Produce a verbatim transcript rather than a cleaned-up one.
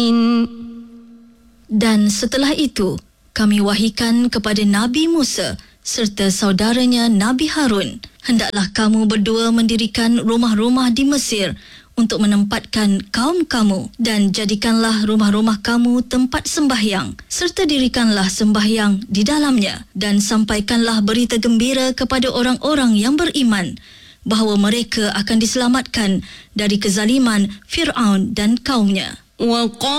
Dan setelah itu, kami wahyukan kepada Nabi Musa serta saudaranya Nabi Harun, hendaklah kamu berdua mendirikan rumah-rumah di Mesir untuk menempatkan kaum kamu, dan jadikanlah rumah-rumah kamu tempat sembahyang, serta dirikanlah sembahyang di dalamnya, dan sampaikanlah berita gembira kepada orang-orang yang beriman bahawa mereka akan diselamatkan dari kezaliman Fir'aun dan kaumnya.